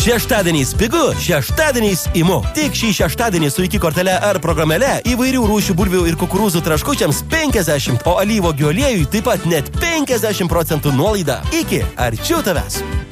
Šeštadieniais pigu, šeštadieniais imu. Tik šį šeštadienį su iki kortele ar programėle įvairių rūšių bulvių ir kukurūzų traškučiams 50, o alyvuogių aliejui taip pat net 50% nuolaida. Iki arčiau tavęs.